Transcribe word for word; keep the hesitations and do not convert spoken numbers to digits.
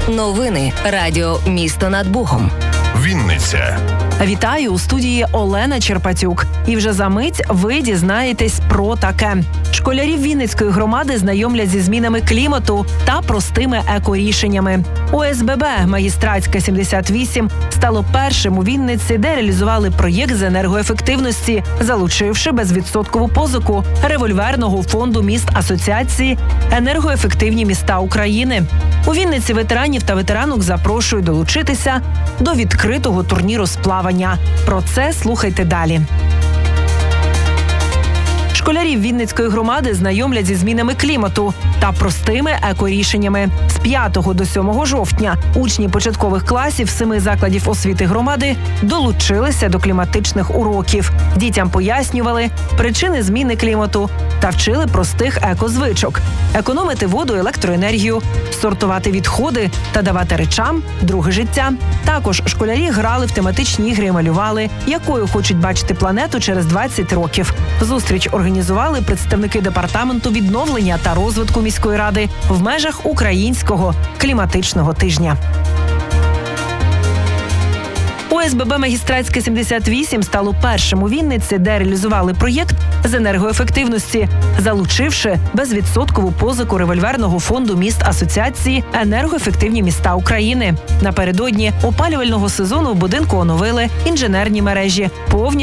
Новини Радіо «Місто над Богом». Вінниця. Вітаю, у студії Олена Черпатюк. І вже за мить ви дізнаєтесь про таке. Школярів Вінницької громади знайомлять зі змінами клімату та простими екорішеннями. О С Б Б «Магістратська сімдесят вісім» стало першим у Вінниці, де реалізували проєкт з енергоефективності, залучивши безвідсоткову позику револьверного фонду міст Асоціації «Енергоефективні міста України». У Вінниці ветеранів та ветеранок запрошують долучитися до відкритого турніру з плавання. Про це слухайте далі. Школярів Вінницької громади знайомлять зі змінами клімату та простими екорішеннями. З п'ятого до сьомого жовтня учні початкових класів семи закладів освіти громади долучилися до кліматичних уроків. Дітям пояснювали причини зміни клімату та вчили простих екозвичок – економити воду і електроенергію, сортувати відходи та давати речам друге життя. Також школярі грали в тематичні ігри і малювали, якою хочуть бачити планету через двадцять років. Зустріч організували представники департаменту відновлення та розвитку міської ради в межах Українського кліматичного тижня. О С Б Б «Магістратська сімдесят вісім» стало першим у Вінниці, де реалізували проєкт з енергоефективності, залучивши безвідсоткову позику револьверного фонду міст Асоціації «Енергоефективні міста України». Напередодні опалювального сезону в будинку оновили інженерні мережі, повністю